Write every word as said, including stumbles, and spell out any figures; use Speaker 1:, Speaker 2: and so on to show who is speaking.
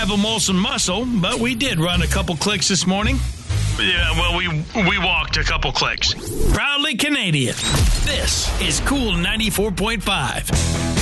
Speaker 1: have a Molson muscle, but we did run a couple clicks this morning.
Speaker 2: Yeah, well, we we walked a couple clicks.
Speaker 1: Proudly Canadian. This is Cool ninety-four point five.